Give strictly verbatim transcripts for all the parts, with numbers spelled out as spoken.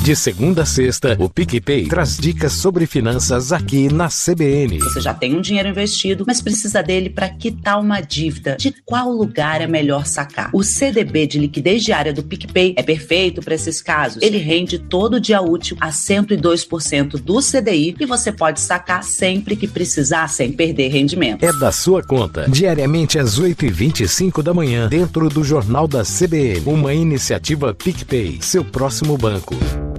De segunda a sexta, o PicPay traz dicas sobre finanças aqui na C B N. Você já tem um dinheiro investido, mas precisa dele para quitar uma dívida. De qual lugar é melhor sacar? O C D B de liquidez diária do PicPay é perfeito para esses casos. Ele rende todo dia útil a cento e dois por cento do C D I e você pode sacar sempre que precisar, sem perder rendimento. É da sua conta. Diariamente às oito e vinte e cinco da manhã, dentro do Jornal da C B N. Uma iniciativa PicPay, seu próximo banco.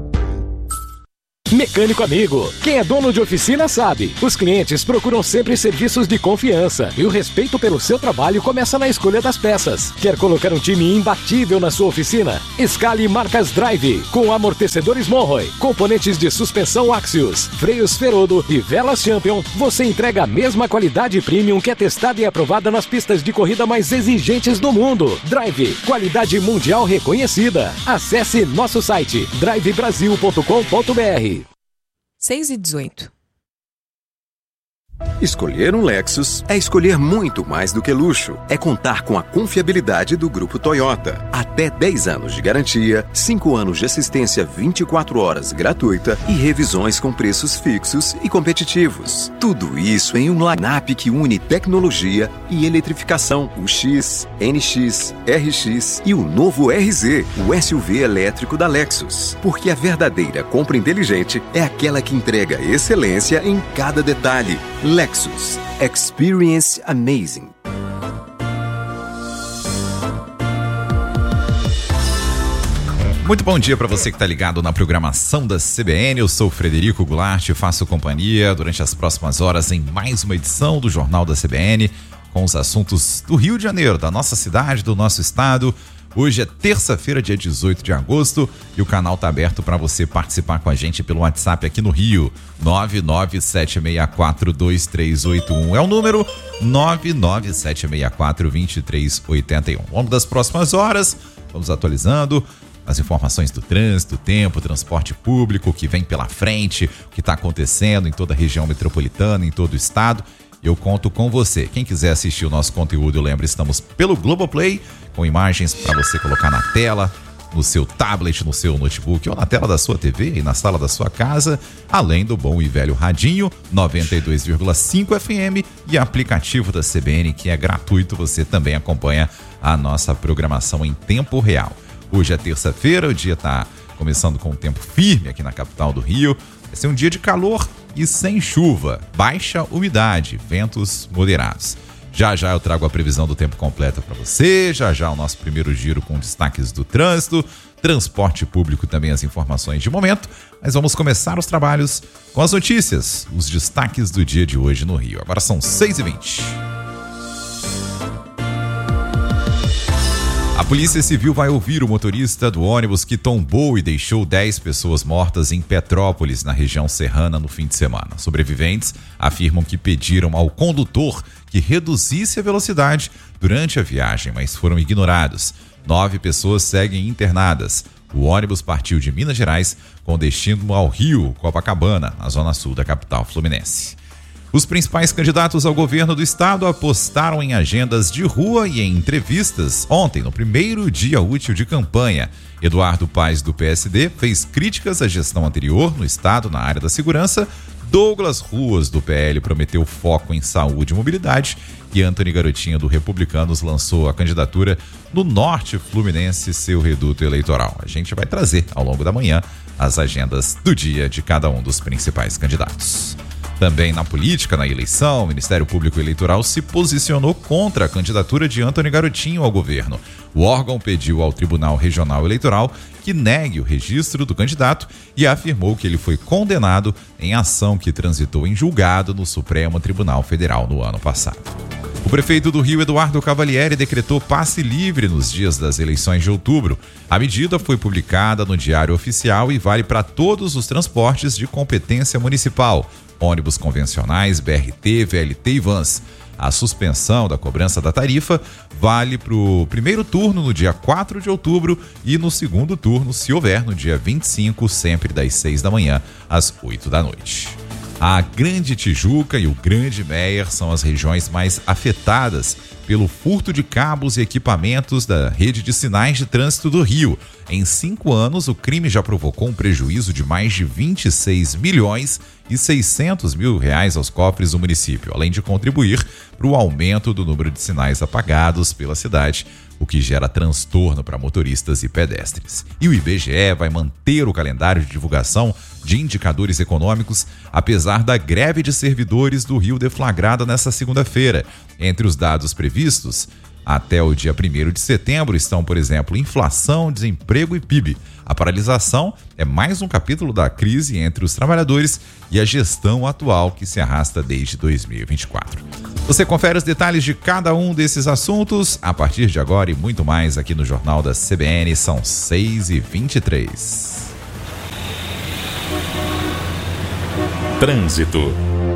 Mecânico amigo, quem é dono de oficina sabe, os clientes procuram sempre serviços de confiança e o respeito pelo seu trabalho começa na escolha das peças. Quer colocar um time imbatível na sua oficina? Escale marcas Drive, com amortecedores Monroe, componentes de suspensão Axios, freios Ferodo e velas Champion. Você entrega a mesma qualidade premium que é testada e aprovada nas pistas de corrida mais exigentes do mundo. Drive, qualidade mundial reconhecida. Acesse nosso site drive brasil ponto com ponto b r. seis e dezoito. Escolher um Lexus é escolher muito mais do que luxo. É contar com a confiabilidade do Grupo Toyota. Até dez anos de garantia, cinco anos de assistência vinte e quatro horas gratuita e revisões com preços fixos e competitivos. Tudo isso em um line-up que une tecnologia e eletrificação. O X, N X, R X e o novo R Z, o S U V elétrico da Lexus. Porque a verdadeira compra inteligente é aquela que entrega excelência em cada detalhe. Lexus. Experience amazing. Muito bom dia para você que está ligado na programação da C B N. Eu sou o Frederico Goulart e faço companhia durante as próximas horas em mais uma edição do Jornal da C B N com os assuntos do Rio de Janeiro, da nossa cidade, do nosso estado. Hoje é terça-feira, dia dezoito de agosto, e o canal está aberto para você participar com a gente pelo WhatsApp aqui no Rio. nove nove sete seis quatro dois três oito um é o número, nove nove sete seis quatro dois três oito um. Ao longo das próximas horas, vamos atualizando as informações do trânsito, tempo, transporte público, o que vem pela frente, o que está acontecendo em toda a região metropolitana, em todo o estado. Eu conto com você. Quem quiser assistir o nosso conteúdo, eu lembro, estamos pelo Globoplay, com imagens para você colocar na tela, no seu tablet, no seu notebook ou na tela da sua T V e na sala da sua casa, além do bom e velho radinho noventa e dois vírgula cinco F M e aplicativo da C B N, que é gratuito. Você também acompanha a nossa programação em tempo real. Hoje é terça-feira, o dia está começando com um tempo firme aqui na capital do Rio. Vai ser um dia de calor e sem chuva, baixa umidade, ventos moderados. Já já eu trago a previsão do tempo completa para você, já já o nosso primeiro giro com destaques do trânsito, transporte público, também as informações de momento, mas vamos começar os trabalhos com as notícias, os destaques do dia de hoje no Rio. Agora são seis e vinte. A Polícia Civil vai ouvir o motorista do ônibus que tombou e deixou dez pessoas mortas em Petrópolis, na região serrana, no fim de semana. Sobreviventes afirmam que pediram ao condutor que reduzisse a velocidade durante a viagem, mas foram ignorados. Nove pessoas seguem internadas. O ônibus partiu de Minas Gerais com destino ao Rio, Copacabana, na zona sul da capital fluminense. Os principais candidatos ao governo do estado apostaram em agendas de rua e em entrevistas ontem, no primeiro dia útil de campanha. Eduardo Paes, do P S D, fez críticas à gestão anterior no estado na área da segurança. Douglas Ruas, do P L, prometeu foco em saúde e mobilidade. E Antony Garotinho, do Republicanos, lançou a candidatura no Norte Fluminense, seu reduto eleitoral. A gente vai trazer, ao longo da manhã, as agendas do dia de cada um dos principais candidatos. Também na política, na eleição, o Ministério Público Eleitoral se posicionou contra a candidatura de Antony Garotinho ao governo. O órgão pediu ao Tribunal Regional Eleitoral que negue o registro do candidato e afirmou que ele foi condenado em ação que transitou em julgado no Supremo Tribunal Federal no ano passado. O prefeito do Rio, Eduardo Cavalieri, decretou passe livre nos dias das eleições de outubro. A medida foi publicada no Diário Oficial e vale para todos os transportes de competência municipal, ônibus convencionais, B R T, V L T e vans. A suspensão da cobrança da tarifa vale para o primeiro turno no dia quatro de outubro e no segundo turno, se houver, no dia vinte e cinco, sempre das seis da manhã às oito da noite. A Grande Tijuca e o Grande Meier são as regiões mais afetadas pelo furto de cabos e equipamentos da rede de sinais de trânsito do Rio. Em cinco anos, o crime já provocou um prejuízo de mais de vinte e seis milhões e seiscentos mil reais aos cofres do município, além de contribuir para o aumento do número de sinais apagados pela cidade, o que gera transtorno para motoristas e pedestres. E o I B G E vai manter o calendário de divulgação de indicadores econômicos, apesar da greve de servidores do Rio deflagrada nesta segunda-feira. Entre os dados previstos, até o dia primeiro de setembro estão, por exemplo, inflação, desemprego e P I B. A paralisação é mais um capítulo da crise entre os trabalhadores e a gestão atual que se arrasta desde dois mil e vinte e quatro. Você confere os detalhes de cada um desses assuntos a partir de agora e muito mais aqui no Jornal da C B N. São seis e vinte e três. Trânsito.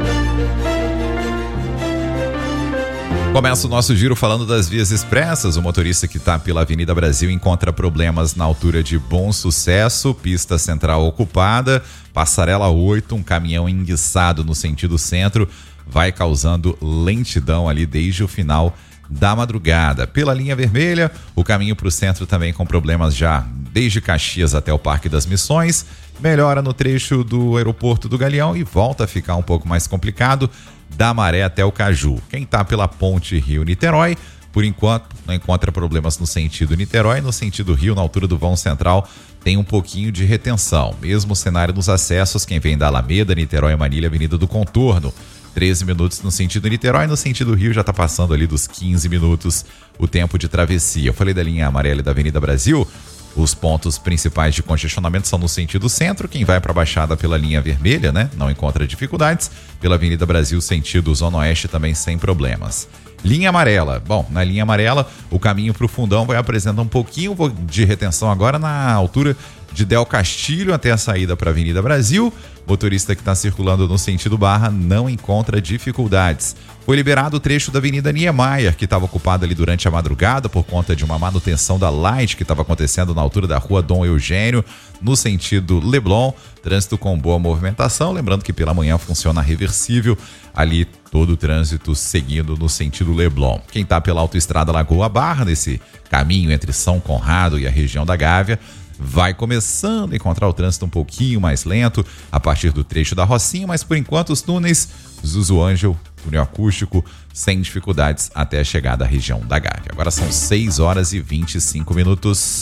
Começa o nosso giro falando das vias expressas. O motorista que está pela Avenida Brasil encontra problemas na altura de Bom Sucesso, pista central ocupada, passarela oito, um caminhão enguiçado no sentido centro, vai causando lentidão ali desde o final da madrugada. Pela linha vermelha, o caminho para o centro também com problemas já desde Caxias até o Parque das Missões, melhora no trecho do aeroporto do Galeão e volta a ficar um pouco mais complicado da Maré até o Caju. Quem está pela ponte Rio-Niterói, por enquanto, não encontra problemas no sentido Niterói. No sentido Rio, na altura do vão central, tem um pouquinho de retenção. Mesmo cenário nos acessos, quem vem da Alameda, Niterói, Manilha, Avenida do Contorno. treze minutos no sentido Niterói, no sentido Rio já está passando ali dos quinze minutos o tempo de travessia. Eu falei da linha amarela e da Avenida Brasil. Os pontos principais de congestionamento são no sentido centro. Quem vai para a Baixada pela linha vermelha, né, não encontra dificuldades. Pela Avenida Brasil, sentido Zona Oeste, também sem problemas. Linha amarela. Bom, na linha amarela, o caminho para o Fundão vai apresentar um pouquinho de retenção agora na altura de Del Castilho até a saída para a Avenida Brasil. Motorista que está circulando no sentido Barra não encontra dificuldades. Foi liberado o trecho da Avenida Niemeyer, que estava ocupado ali durante a madrugada por conta de uma manutenção da Light que estava acontecendo na altura da rua Dom Eugênio, no sentido Leblon. Trânsito com boa movimentação. Lembrando que pela manhã funciona reversível ali todo o trânsito seguindo no sentido Leblon. Quem está pela autoestrada Lagoa Barra, nesse caminho entre São Conrado e a região da Gávea, vai começando a encontrar o trânsito um pouquinho mais lento a partir do trecho da Rocinha, mas por enquanto os túneis Zuzu Ângel, túnel acústico, sem dificuldades até a chegada à região da Gávea. Agora são seis horas e vinte e cinco minutos.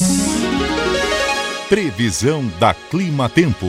Previsão da Clima Tempo.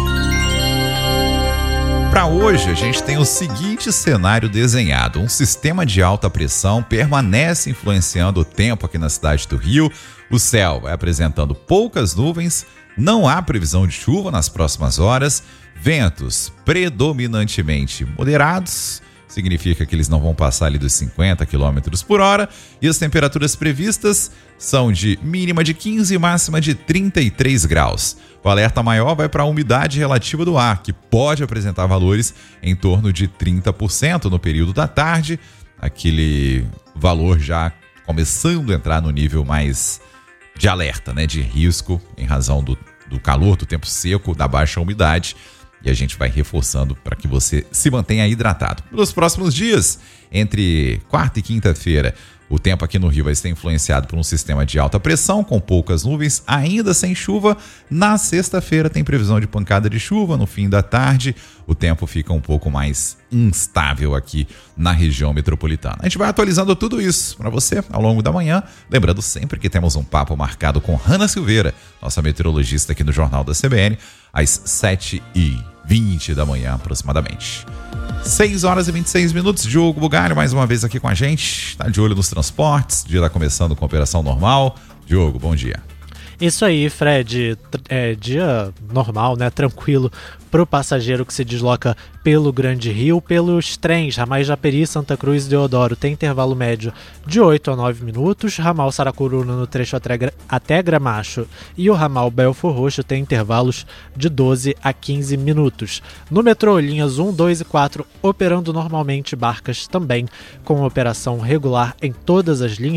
Para hoje, a gente tem o seguinte cenário desenhado. Um sistema de alta pressão permanece influenciando o tempo aqui na cidade do Rio. O céu vai apresentando poucas nuvens, não há previsão de chuva nas próximas horas, ventos predominantemente moderados, significa que eles não vão passar ali dos cinquenta quilômetros por hora, e as temperaturas previstas são de mínima de quinze e máxima de trinta e três graus. O alerta maior vai para a umidade relativa do ar, que pode apresentar valores em torno de trinta por cento no período da tarde, aquele valor já começando a entrar no nível mais de alerta, né, de risco, em razão do, do calor, do tempo seco, da baixa umidade. E a gente vai reforçando para que você se mantenha hidratado. Nos próximos dias, entre quarta e quinta-feira, o tempo aqui no Rio vai ser influenciado por um sistema de alta pressão, com poucas nuvens, ainda sem chuva. Na sexta-feira tem previsão de pancada de chuva no fim da tarde. O tempo fica um pouco mais instável aqui na região metropolitana. A gente vai atualizando tudo isso para você ao longo da manhã. Lembrando sempre que temos um papo marcado com Hanna Silveira, nossa meteorologista aqui no Jornal da C B N, às sete e vinte da manhã aproximadamente. seis horas e vinte e seis minutos. Diogo Bugalho mais uma vez aqui com a gente. Tá de olho nos transportes. O dia tá começando com operação normal. Diogo, bom dia. Isso aí, Fred. É dia normal, né? Tranquilo para o passageiro que se desloca pelo Grande Rio. Pelos trens, ramais Japeri, Santa Cruz e Deodoro, tem intervalo médio de oito a nove minutos. Ramal Saracuruna no trecho até, até Gramacho e o ramal Belfor Roxo tem intervalos de doze a quinze minutos. No metrô, linhas um, dois e quatro operando normalmente, barcas também com operação regular em todas as linhas.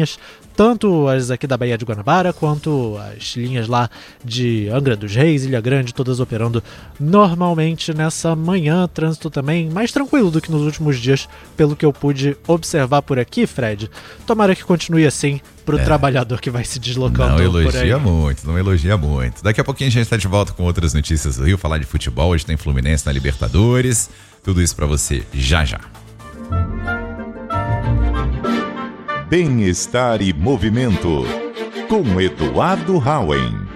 tanto as aqui da Baía de Guanabara, quanto as linhas lá de Angra dos Reis, Ilha Grande, todas operando normalmente nessa manhã. Trânsito também mais tranquilo do que nos últimos dias, pelo que eu pude observar por aqui, Fred. Tomara que continue assim pro é. trabalhador que vai se deslocando não por aí. Não elogia muito, não elogia muito. Daqui a pouquinho a gente está de volta com outras notícias do Rio, falar de futebol. Hoje tem Fluminense na Libertadores. Tudo isso para você já já. Bem-estar e movimento com Eduardo Hauen.